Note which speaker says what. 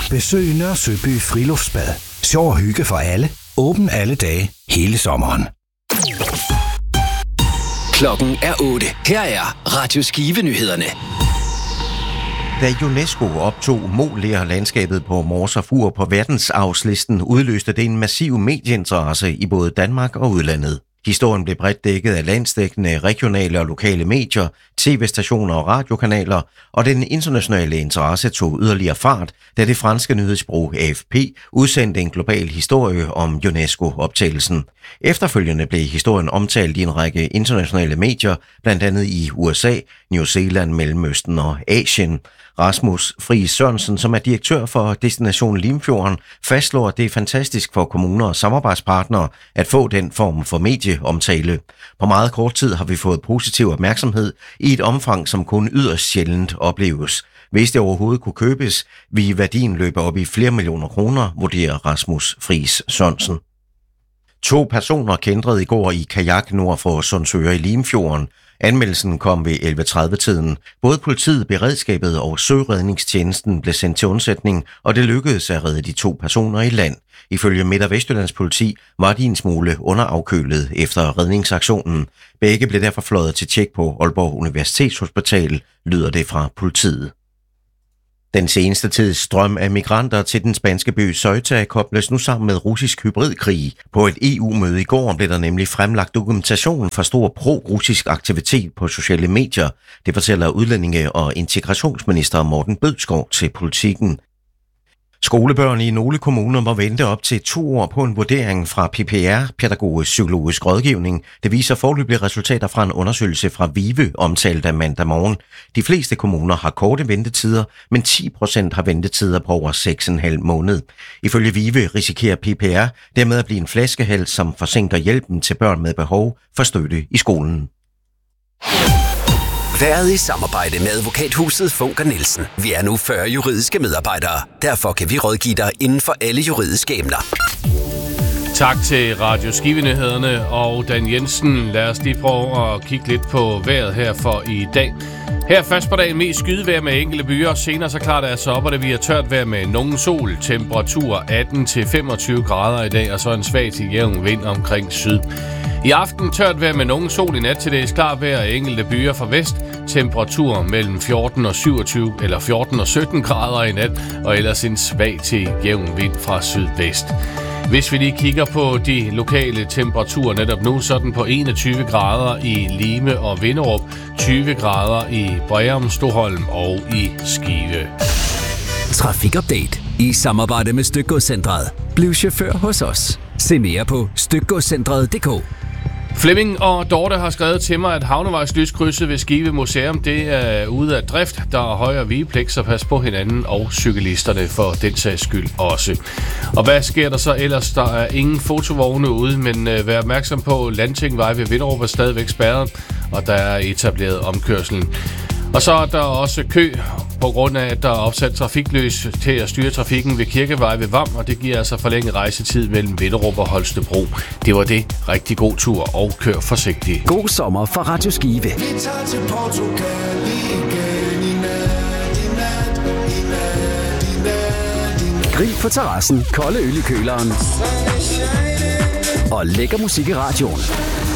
Speaker 1: Besøg Nørre Søby Friluftsbad. Sjov og hygge for alle. Åben alle dage, hele sommeren.
Speaker 2: Klokken er 8. Her er Radio Skive-nyhederne.
Speaker 3: Da UNESCO optog Moler-landskabet på Mors og Fur på verdensarvslisten, udløste det en massiv medieinteresse i både Danmark og udlandet. Historien blev bredt dækket af landsdækkende, regionale og lokale medier, tv-stationer og radiokanaler, og den internationale interesse tog yderligere fart, da det franske nyhedsbureau AFP udsendte en global historie om UNESCO-optagelsen. Efterfølgende blev historien omtalt i en række internationale medier, blandt andet i USA, New Zealand, Mellemøsten og Asien. Rasmus Friis Sørensen, som er direktør for Destination Limfjorden, fastslår, at det er fantastisk for kommuner og samarbejdspartnere at få den form for medieomtale. På meget kort tid har vi fået positiv opmærksomhed i et omfang, som kun yderst sjældent opleves. Hvis det overhovedet kunne købes, ville værdien løbe op i flere millioner kroner, vurderer Rasmus Friis Sørensen. 2 personer kæntrede i går i kajak nord for Sundsøre i Limfjorden. Anmeldelsen kom ved 11:30-tiden. Både politiet, beredskabet og søredningstjenesten blev sendt til undsætning, og det lykkedes at redde de 2 personer i land. Ifølge Midt- og Vestjyllands politi var de en smule underafkølet efter redningsaktionen. Begge blev derfor fløjet til tjek på Aalborg Universitetshospital, lyder det fra politiet. Den seneste tids strøm af migranter til den spanske by Ceuta kobles nu sammen med russisk hybridkrig. På et EU-møde i går blev der nemlig fremlagt dokumentation for stor pro-russisk aktivitet på sociale medier. Det fortæller udlændinge- og integrationsminister Morten Bødskov til Politiken. Skolebørn i nogle kommuner må vente op til 2 år på en vurdering fra PPR, Pædagogisk Psykologisk Rådgivning. Det viser foreløbige resultater fra en undersøgelse fra VIVE, omtalt af mandag morgen. De fleste kommuner har korte ventetider, men 10% har ventetider på over 6,5 måned. Ifølge VIVE risikerer PPR dermed at blive en flaskehals, som forsinker hjælpen til børn med behov for støtte i skolen.
Speaker 2: Været i samarbejde med advokathuset Funker Nielsen. Vi er nu 40 juridiske medarbejdere. Derfor kan vi rådgive dig inden for alle juridiske emner.
Speaker 4: Tak til Radio Skive-nyhederne og Dan Jensen. Lad os lige prøve at kigge lidt på vejret her for i dag. Her først på dagen mest skydevejr med enkelte byer. Senere så klarer det altså op, og det bliver tørt vejr med nogen sol. Temperatur 18-25 grader i dag, og så en svag til jævn vind omkring syd. I aften tørt vejr med nogen sol, i nat til det klart vejr i enkelte byer fra vest. Temperatur mellem 14 og 27 eller 14 og 17 grader i nat, og ellers en svag til jævn vind fra sydvest. Hvis vi lige kigger på de lokale temperaturer netop nu, så er den på 21 grader i Lime og Vinderup, 20 grader i Breum, Stoholm og i Skive.
Speaker 2: Trafikupdate i samarbejde med Stykgodscentret. Bliv chauffør hos os. Se mere på stykgodscentret.dk.
Speaker 4: Flemming og Dorte har skrevet til mig, at havnevejslyskrydset ved Skive Museum, det er ude af drift. Der er højere vigepligt, så pas på hinanden og cyklisterne for den sags skyld også. Og hvad sker der så ellers? Der er ingen fotovogne ude, men vær opmærksom på, Landtingvej ved Vinderup er stadigvæk spærret, og der er etableret omkørselen. Og så er der også kø på grund af, at der er opsat trafiklys til at styre trafikken ved Kirkevej ved Vam, og det giver altså forlænget rejsetid mellem Vinderup og Holstebro. Det var det. Rigtig god tur og kør forsigtigt.
Speaker 2: God sommer fra Radio Skive.
Speaker 5: Vi tager til Portugal igen i nat.
Speaker 2: Grill på terrassen, kolde øl i køleren og lækker musik i radioen.